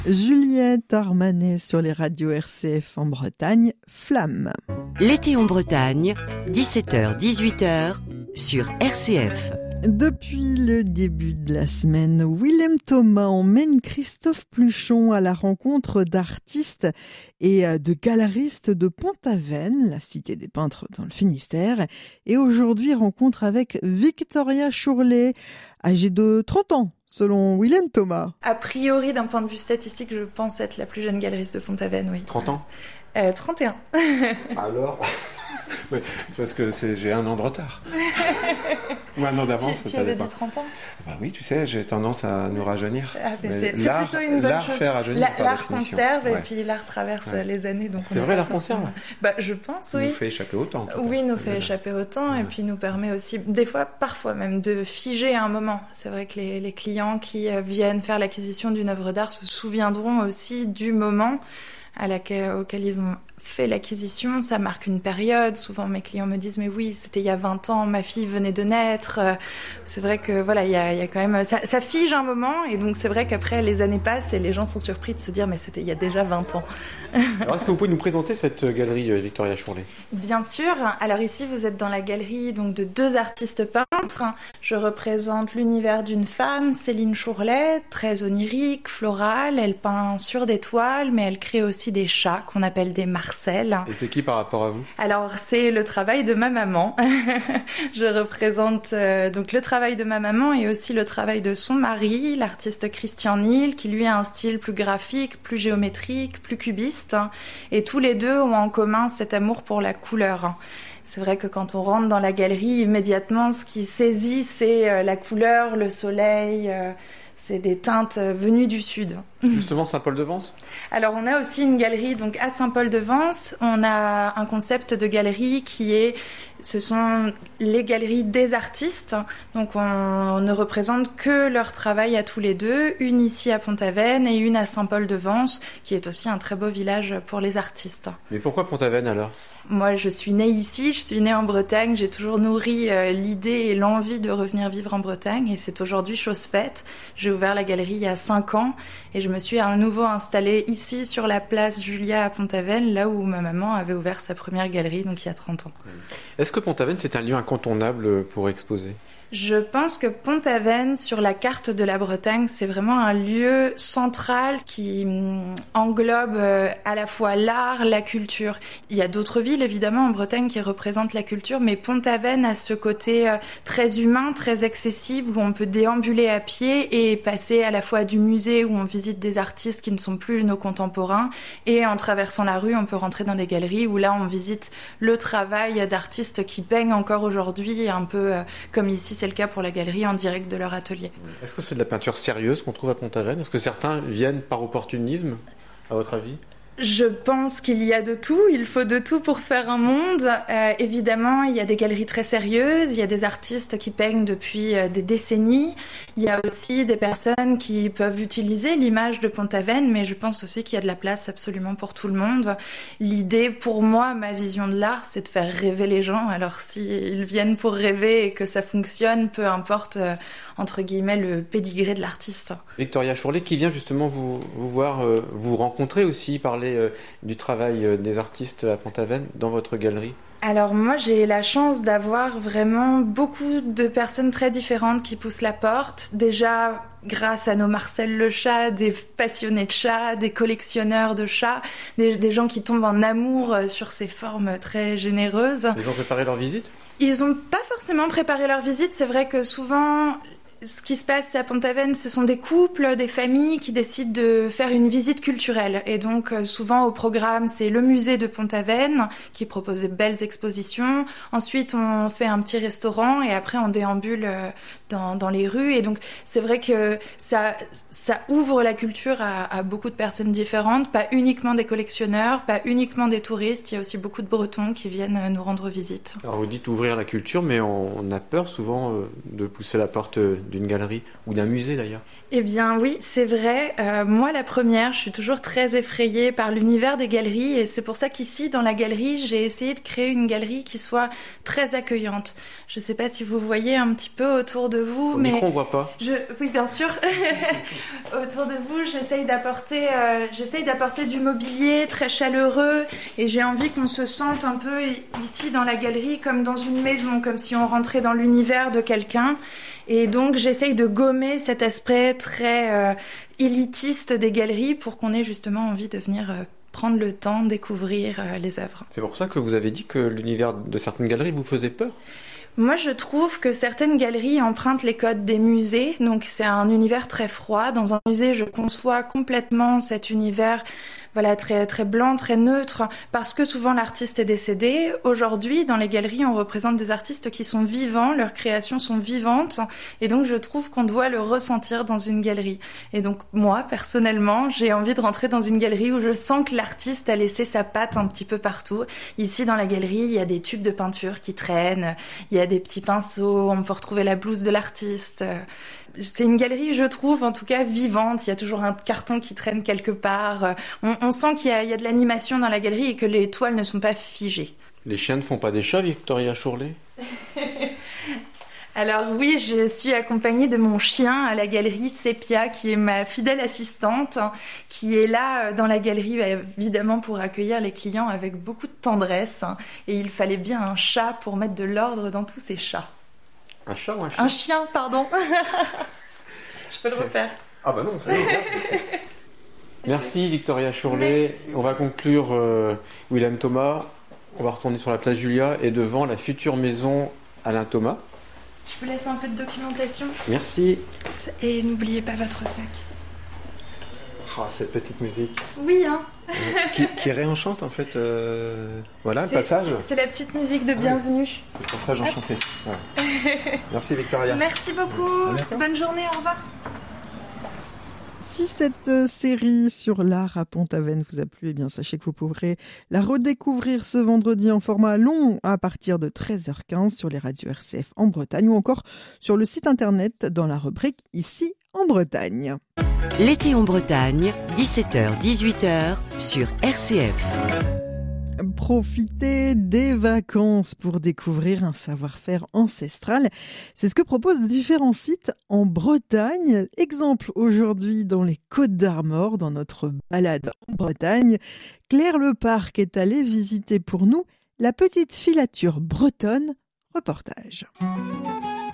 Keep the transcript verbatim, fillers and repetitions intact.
Juliette Armanet sur les radios R C F en Bretagne, Flamme. L'été en Bretagne, dix-sept heures dix-huit heures sur R C F. Depuis le début de la semaine, Willem Thomas emmène Christophe Pluchon à la rencontre d'artistes et de galeristes de Pont-Aven, la cité des peintres dans le Finistère. Et aujourd'hui, rencontre avec Victoria Chourlet, âgée de trente ans, selon Willem Thomas. A priori, d'un point de vue statistique, je pense être la plus jeune galeriste de Pont-Aven, oui. trente ans euh, trente et un. Alors ouais, c'est parce que c'est, j'ai un an de retard. Ou un an d'avance. Tu, tu ça avais dépend. dit trente ans Bah oui, tu sais, j'ai tendance à nous rajeunir. Ah, mais mais c'est, c'est l'art, plutôt une bonne l'art chose. fait rajeunir La, par l'art définition. conserve Ouais. et puis l'art traverse Ouais. les années. Donc C'est on vrai, est l'art pas conserve. forcément- Bah, je pense, oui. Nous fait échapper autant. en tout cas. Oui, nous fait Voilà. échapper autant Ouais. et puis nous permet aussi, des fois, parfois même, de figer un moment. C'est vrai que les, les clients qui euh, viennent faire l'acquisition d'une œuvre d'art se souviendront aussi du moment à laquelle, auquel ils ont fait l'acquisition. Ça marque une période. Souvent, mes clients me disent « Mais oui, c'était il y a vingt ans, ma fille venait de naître. » C'est vrai que voilà, il y a, il y a quand même... Ça, ça fige un moment et donc c'est vrai qu'après, les années passent et les gens sont surpris de se dire « Mais c'était il y a déjà vingt ans. » Alors, est-ce que vous pouvez nous présenter cette galerie euh, Victoria Chourlet ? Bien sûr. Alors ici, vous êtes dans la galerie donc, de deux artistes peintres. Je représente l'univers d'une femme, Céline Chourlet, très onirique, florale. Elle peint sur des toiles, mais elle crée aussi des chats qu'on appelle des Marcel. Et c'est qui par rapport à vous ? Alors c'est le travail de ma maman. Je représente euh, donc le travail de ma maman et aussi le travail de son mari, l'artiste Christian Nil, qui lui a un style plus graphique, plus géométrique, plus cubiste. Et tous les deux ont en commun cet amour pour la couleur. C'est vrai que quand on rentre dans la galerie, immédiatement, ce qui saisit, c'est la couleur, le soleil, c'est des teintes venues du sud. Justement, Saint-Paul-de-Vence ? Alors, on a aussi une galerie donc à Saint-Paul-de-Vence. On a un concept de galerie qui est, ce sont les galeries des artistes. Donc, on, on ne représente que leur travail à tous les deux, une ici à Pont-Aven et une à Saint-Paul-de-Vence, qui est aussi un très beau village pour les artistes. Mais pourquoi Pont-Aven alors ? Moi, je suis née ici, je suis née en Bretagne. J'ai toujours nourri euh, l'idée et l'envie de revenir vivre en Bretagne. Et c'est aujourd'hui chose faite. J'ai ouvert la galerie il y a cinq ans et je me suis à nouveau installée ici sur la place Julia à Pont-Aven, là où ma maman avait ouvert sa première galerie, donc il y a trente ans. Est-ce que Pont-Aven, c'est un lieu incontournable pour exposer ? Je pense que Pont-Aven, sur la carte de la Bretagne, c'est vraiment un lieu central qui hum, englobe euh, à la fois l'art, la culture. Il y a d'autres villes, évidemment, en Bretagne qui représentent la culture, mais Pont-Aven a ce côté euh, très humain, très accessible, où on peut déambuler à pied et passer à la fois du musée où on visite des artistes qui ne sont plus nos contemporains, et en traversant la rue, on peut rentrer dans des galeries où là, on visite le travail d'artistes qui peignent encore aujourd'hui, un peu euh, comme ici, c'est le cas pour la galerie en direct de leur atelier. Est-ce que c'est de la peinture sérieuse qu'on trouve à Pont-Aven ? Est-ce que certains viennent par opportunisme, à votre avis ? Je pense qu'il y a de tout, il faut de tout pour faire un monde. Euh, évidemment, il y a des galeries très sérieuses, il y a des artistes qui peignent depuis euh, des décennies. Il y a aussi des personnes qui peuvent utiliser l'image de Pont-Aven, mais je pense aussi qu'il y a de la place absolument pour tout le monde. L'idée, pour moi, ma vision de l'art, c'est de faire rêver les gens. Alors s'ils viennent pour rêver et que ça fonctionne, peu importe, euh, entre guillemets, le pédigré de l'artiste. Victoria Chourlet, qui vient justement vous, vous voir, euh, vous rencontrer aussi, parler euh, du travail euh, des artistes à Pont-Aven dans votre galerie ? Alors moi, j'ai la chance d'avoir vraiment beaucoup de personnes très différentes qui poussent la porte. Déjà, grâce à nos Marcel le chat, des passionnés de chats, des collectionneurs de chats, des, des gens qui tombent en amour sur ces formes très généreuses. Ils ont préparé leur visite ? Ils n'ont pas forcément préparé leur visite. C'est vrai que souvent, ce qui se passe à Pont-Aven, ce sont des couples, des familles qui décident de faire une visite culturelle. Et donc, souvent, au programme, c'est le musée de Pont-Aven qui propose des belles expositions. Ensuite, on fait un petit restaurant et après, on déambule dans, dans les rues. Et donc, c'est vrai que ça, ça ouvre la culture à, à beaucoup de personnes différentes, pas uniquement des collectionneurs, pas uniquement des touristes. Il y a aussi beaucoup de Bretons qui viennent nous rendre visite. Alors, vous dites ouvrir la culture, mais on, on a peur souvent euh, de pousser la porte d'une galerie ou d'un musée d'ailleurs? Eh bien oui, c'est vrai. Euh, moi, la première, je suis toujours très effrayée par l'univers des galeries et c'est pour ça qu'ici, dans la galerie, j'ai essayé de créer une galerie qui soit très accueillante. Je ne sais pas si vous voyez un petit peu autour de vous, Au mais micro, on voit pas. Je... oui, bien sûr. Autour de vous, j'essaye d'apporter, euh, j'essaye d'apporter du mobilier très chaleureux et j'ai envie qu'on se sente un peu ici dans la galerie comme dans une maison, comme si on rentrait dans l'univers de quelqu'un. Et donc, j'essaye de gommer cet aspect très euh, élitiste des galeries pour qu'on ait justement envie de venir euh, prendre le temps, découvrir euh, les œuvres. C'est pour ça que vous avez dit que l'univers de certaines galeries vous faisait peur? Moi, je trouve que certaines galeries empruntent les codes des musées, donc c'est un univers très froid. Dans un musée, je conçois complètement cet univers, voilà, très très blanc, très neutre, parce que souvent l'artiste est décédé. Aujourd'hui, dans les galeries, on représente des artistes qui sont vivants, leurs créations sont vivantes, et donc je trouve qu'on doit le ressentir dans une galerie. Et donc moi, personnellement, j'ai envie de rentrer dans une galerie où je sens que l'artiste a laissé sa patte un petit peu partout. Ici, dans la galerie, il y a des tubes de peinture qui traînent, il y a des petits pinceaux, on peut retrouver la blouse de l'artiste. C'est une galerie, je trouve, en tout cas, vivante. Il y a toujours un carton qui traîne quelque part. On, on sent qu'il y a, il y a de l'animation dans la galerie et que les toiles ne sont pas figées. Les chiens ne font pas des chats, Victoria Chourlet? Alors oui, je suis accompagnée de mon chien à la galerie Sépia, qui est ma fidèle assistante, qui est là dans la galerie, évidemment, pour accueillir les clients avec beaucoup de tendresse. Et il fallait bien un chat pour mettre de l'ordre dans tous ces chats. Un chat ou un chien? Un chien, pardon. Je peux le refaire. Ah bah non, c'est bon. Merci Victoria Chourlet. Merci. On va conclure euh, Willem Thomas. On va retourner sur la place Julia et devant la future maison Alain Thomas. Je vous laisse un peu de documentation. Merci. Et n'oubliez pas votre sac. Oh, cette petite musique Oui, hein. qui, qui réenchante en fait. Euh... Voilà C'est- le passage. c'est- C'est la petite musique de bienvenue. C'est le passage enchanté. Ouais. Merci Victoria. Merci beaucoup. À bientôt. Bonne journée, au revoir. Si cette euh, série sur l'art à Pont-Aven vous a plu, eh bien sachez que vous pourrez la redécouvrir ce vendredi en format long à partir de treize heures quinze sur les radios R C F en Bretagne ou encore sur le site internet dans la rubrique Ici en Bretagne. L'été en Bretagne, dix-sept heures dix-huit heures sur R C F. Profiter des vacances pour découvrir un savoir-faire ancestral. C'est ce que proposent différents sites en Bretagne. Exemple aujourd'hui dans les Côtes d'Armor, dans notre balade en Bretagne. Claire Leparc est allée visiter pour nous la petite filature bretonne. Reportage.